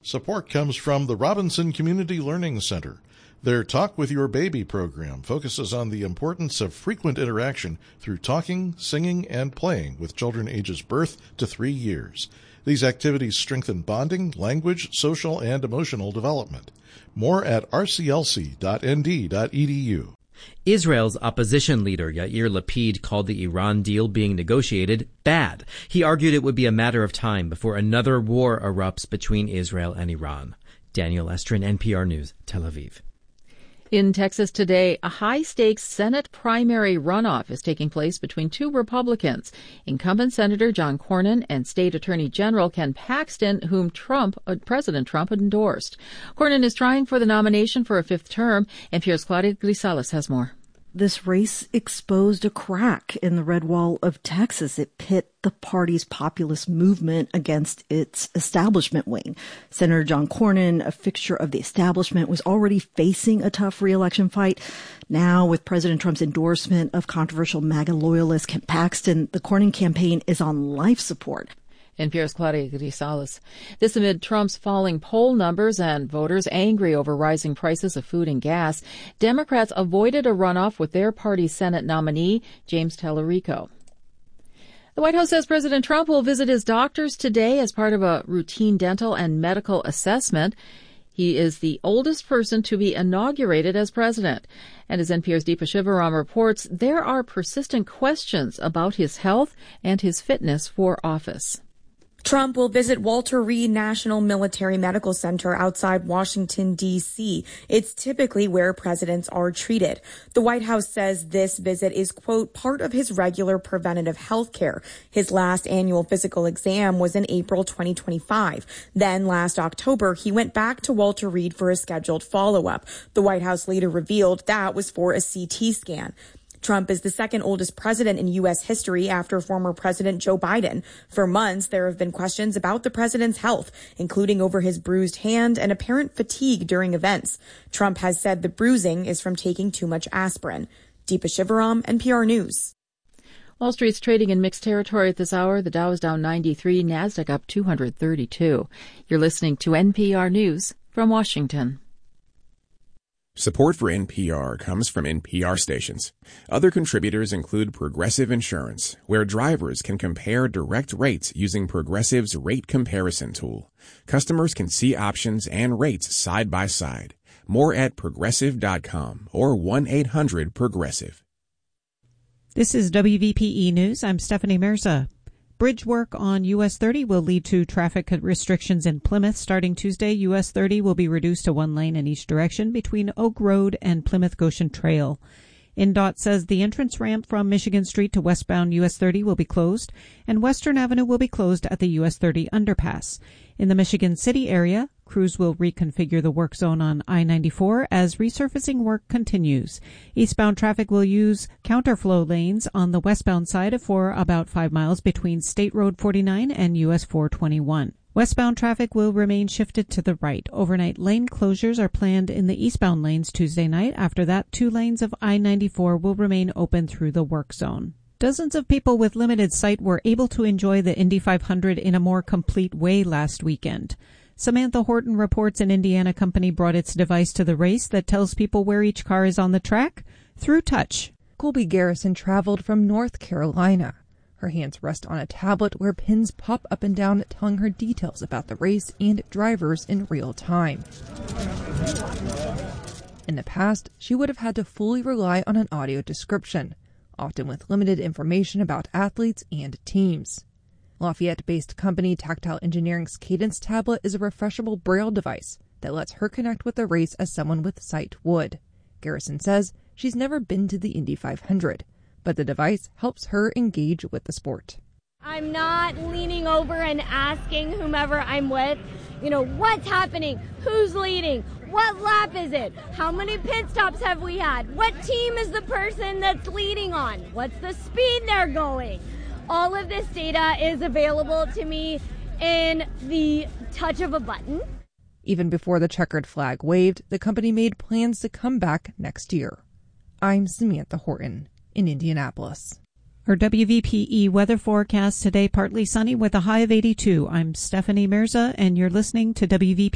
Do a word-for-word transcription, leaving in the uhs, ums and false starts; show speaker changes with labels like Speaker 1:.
Speaker 1: Support comes from the Robinson Community Learning Center. Their Talk with Your Baby program focuses on the importance of frequent interaction through talking, singing, and playing with children ages birth to three years. These activities strengthen bonding, language, social, and emotional development. More at r c l c dot n d dot e d u.
Speaker 2: Israel's opposition leader Yair Lapid called the Iran deal being negotiated bad. He argued it would be a matter of time before another war erupts between Israel and Iran. Daniel Estrin, N P R News, Tel Aviv.
Speaker 3: In Texas today, a high-stakes Senate primary runoff is taking place between two Republicans, incumbent Senator John Cornyn and State Attorney General Ken Paxton, whom Trump, uh, President Trump endorsed. Cornyn is trying for the nomination for a fifth term, and N P R's Claudia Grisales has more.
Speaker 4: This race exposed a crack in the red wall of Texas. It pit the party's populist movement against its establishment wing. Senator John Cornyn, a fixture of the establishment, was already facing a tough re-election fight. Now, with President Trump's endorsement of controversial MAGA loyalist Ken Paxton, the Cornyn campaign is on life support.
Speaker 3: N P R's Claudia Grisales. This amid Trump's falling poll numbers and voters angry over rising prices of food and gas. Democrats avoided a runoff with their party's Senate nominee, James Tallarico. The White House says President Trump will visit his doctors today as part of a routine dental and medical assessment. He is the oldest person to be inaugurated as president. And as N P R's Deepa Shivaram reports, there are persistent questions about his health and his fitness for office.
Speaker 5: Trump will visit Walter Reed National Military Medical Center outside Washington, D C. It's typically where presidents are treated. The White House says this visit is, quote, part of his regular preventative health care. His last annual physical exam was in April twenty twenty-five. Then last October, he went back to Walter Reed for a scheduled follow-up. The White House later revealed that was for a C T scan. Trump is the second oldest president in U S history after former President Joe Biden. For months, there have been questions about the president's health, including over his bruised hand and apparent fatigue during events. Trump has said the bruising is from taking too much aspirin. Deepa Shivaram, N P R News.
Speaker 3: Wall Street's trading in mixed territory at this hour. The Dow is down ninety-three, NASDAQ up two hundred thirty-two. You're listening to N P R News from Washington.
Speaker 6: Support for N P R comes from N P R stations. Other contributors include Progressive Insurance, where drivers can compare direct rates using Progressive's rate comparison tool. Customers can see options and rates side by side. More at progressive dot com or one eight hundred progressive.
Speaker 7: This is W V P E News. I'm Stephanie Mirza. Bridge work on U S thirty will lead to traffic restrictions in Plymouth. Starting Tuesday, U S thirty will be reduced to one lane in each direction between Oak Road and Plymouth Goshen Trail. N D O T says the entrance ramp from Michigan Street to westbound U S thirty will be closed, and Western Avenue will be closed at the U S thirty underpass. In the Michigan City area, crews will reconfigure the work zone on I ninety-four as resurfacing work continues. Eastbound traffic will use counterflow lanes on the westbound side for about five miles between State Road forty-nine and U S four twenty-one. Westbound traffic will remain shifted to the right. Overnight lane closures are planned in the eastbound lanes Tuesday night. After that, two lanes of I ninety-four will remain open through the work zone. Dozens of people with limited sight were able to enjoy the Indy five hundred in a more complete way last weekend. Samantha Horton reports an Indiana company brought its device to the race that tells people where each car is on the track through touch.
Speaker 8: Colby Garrison traveled from North Carolina. Her hands rest on a tablet where pins pop up and down telling her details about the race and drivers in real time. In the past, she would have had to fully rely on an audio description, often with limited information about athletes and teams. Lafayette-based company Tactile Engineering's Cadence tablet is a refreshable braille device that lets her connect with the race as someone with sight would. Garrison says she's never been to the Indy five hundred, but the device helps her engage with the sport.
Speaker 9: I'm not leaning over and asking whomever I'm with, you know, what's happening, who's leading, what lap is it, how many pit stops have we had, what team is the person that's leading on, what's the speed they're going. All of this data is available to me in the touch of a button.
Speaker 8: Even before the checkered flag waved, the company made plans to come back next year. I'm Samantha Horton in Indianapolis.
Speaker 7: Our W V P E weather forecast today, partly sunny with a high of eighty-two. I'm Stephanie Mirza, and you're listening to W V P E.